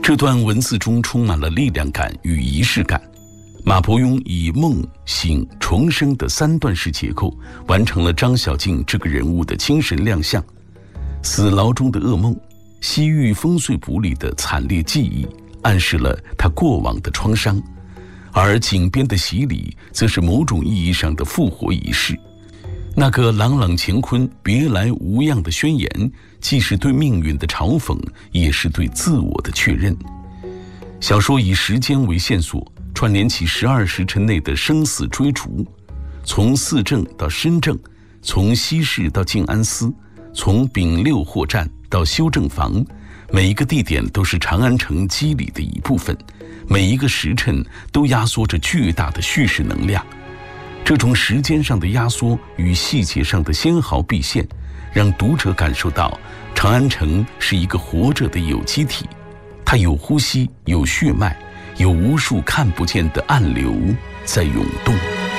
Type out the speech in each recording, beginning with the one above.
这段文字中充满了力量感与仪式感。马伯庸以梦、醒、重生的3段式结构，完成了张小敬这个人物的精神亮相。死牢中的噩梦，西域烽燧捕里的惨烈记忆，暗示了他过往的创伤，而井边的洗礼，则是某种意义上的复活仪式。那个朗朗乾坤、别来无恙的宣言，既是对命运的嘲讽，也是对自我的确认。小说以时间为线索，串联起12时辰内的生死追逐，从四正到申正，从西市到静安寺，从丙六货站到修正房，每一个地点都是长安城肌理的一部分，每一个时辰都压缩着巨大的叙事能量。这种时间上的压缩与细节上的纤毫毕现，让读者感受到长安城是一个活着的有机体，它有呼吸，有血脉，有无数看不见的暗流在涌动。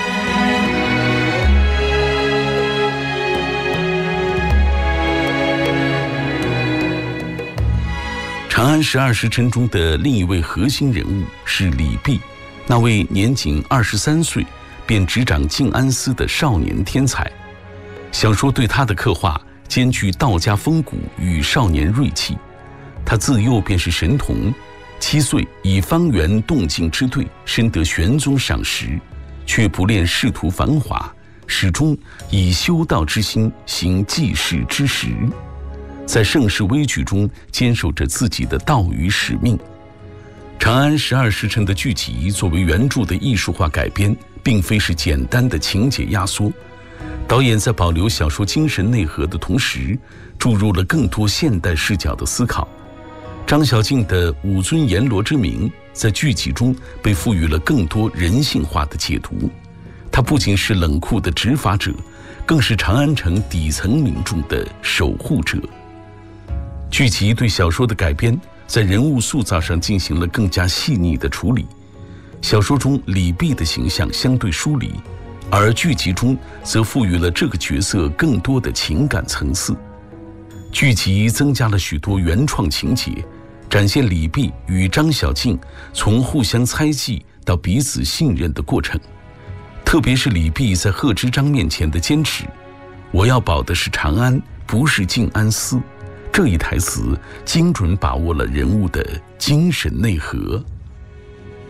长安12时辰中的另一位核心人物是李泌，那位年仅23岁便执掌静安司的少年天才。小说对他的刻画兼具道家风骨与少年锐气。他自幼便是神童，7岁以方圆动静之对深得玄宗赏识，却不恋仕途繁华，始终以修道之心行济世之实，在盛世危惧中坚守着自己的道与使命。长安12时辰的剧集作为原著的艺术化改编，并非是简单的情节压缩。导演在保留小说精神内核的同时，注入了更多现代视角的思考。张小敬的武尊阎罗之名在剧集中被赋予了更多人性化的解读。他不仅是冷酷的执法者，更是长安城底层民众的守护者。剧集对小说的改编，在人物塑造上进行了更加细腻的处理。小说中李泌的形象相对疏离，而剧集中则赋予了这个角色更多的情感层次。剧集增加了许多原创情节，展现李泌与张小敬从互相猜忌到彼此信任的过程。特别是李泌在贺知章面前的坚持，我要保的是长安，不是静安司，这一台词精准把握了人物的精神内核。